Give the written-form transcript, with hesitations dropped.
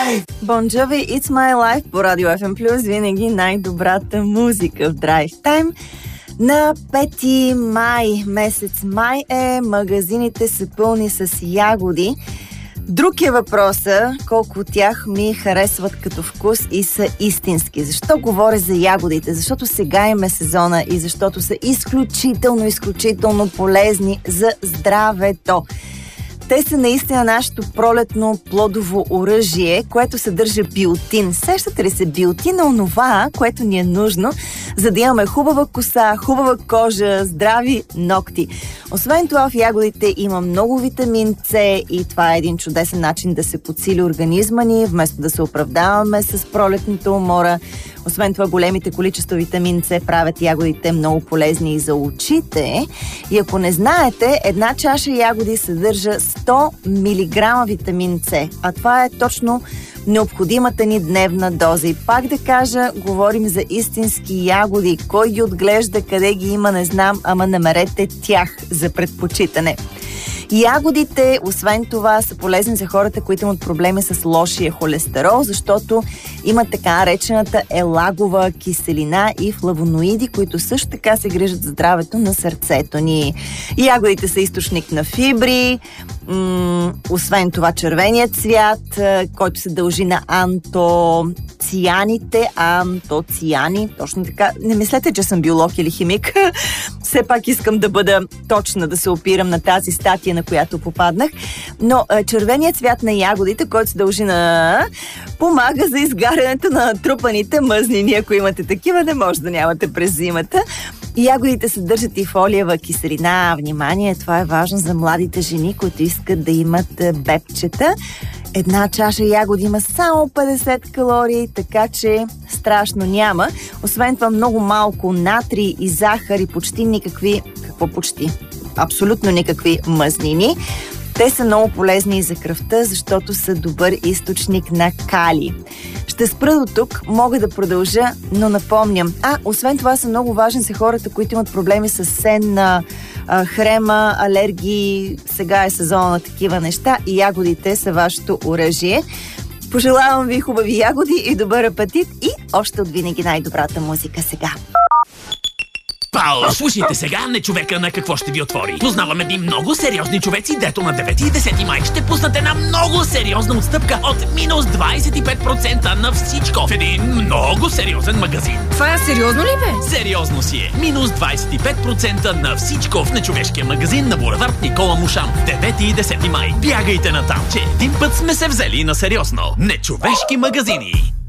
Bon Jovi, It's My Life по Радио FM+, винаги най-добрата музика в Drive Time. На 5 май, месец май магазините са пълни с ягоди. Друг е въпроса, колко от тях ми харесват като вкус и са истински. Защо говоря за ягодите? Защото сега им е сезона и защото са изключително полезни за здравето. Те са наистина нашето пролетно плодово оръжие, което съдържа биотин. Сещате ли се, биотин е онова, което ни е нужно, за да имаме хубава коса, хубава кожа, здрави ногти. Освен това, в ягодите има много витамин С и това е един чудесен начин да се подсили организма ни, вместо да се оправдаваме с пролетната умора. Освен това, големите количества витамин С правят ягодите много полезни и за очите. И ако не знаете, една чаша ягоди съдържа 100 мг витамин С, а това е точно необходимата ни дневна доза. И пак да кажа, говорим за истински ягоди. Кой ги отглежда, къде ги има, не знам, ама намерете тях за предпочитане. Ягодите, освен това, са полезни за хората, които имат проблеми с лошия холестерол, защото имат така наречената елагова киселина и флавоноиди, които също така се грижат за здравето на сърцето ни. Ягодите са източник на фибри, освен това червеният цвят, който се дължи на антоцианите, точно така. Не мислете, че съм биолог или химик. Все пак искам да бъда точна, да се опирам на тази статия, на която попаднах. Но червеният цвят на ягодите, който се дължи на... помага за изгарянето на трупаните мъзнини. Ако имате такива, не може да нямате през зимата. Ягодите съдържат и фолиева киселина. Внимание, това е важно за младите жени, които искат да имат бебчета. Една чаша ягоди има само 50 калории, така че страшно няма. Освен това, много малко натрий и захар и почти никакви... Абсолютно никакви мазнини. Те са много полезни и за кръвта, защото са добър източник на калий. Ще спра до тук, мога да продължа, но напомням. Освен това са много важни за хората, които имат проблеми с сенна, хрема, алергии. Сега е сезона на такива неща и ягодите са вашето оръжие. Пожелавам ви хубави ягоди и добър апетит и още от винаги най-добрата музика сега. Пао, слушайте сега, не човека на какво ще ви отвори. Познаваме едни много сериозни човеци, дето на 9 и 10 май ще пуснат една много сериозна отстъпка от минус 25% на всичко в един много сериозен магазин. Това сериозно ли бе? Сериозно си е. Минус 25% на всичко в нечовешкия магазин на булевард Никола Мушан. 9 и 10 май. Бягайте натам, че един път сме се взели на сериозно. Нечовешки магазини.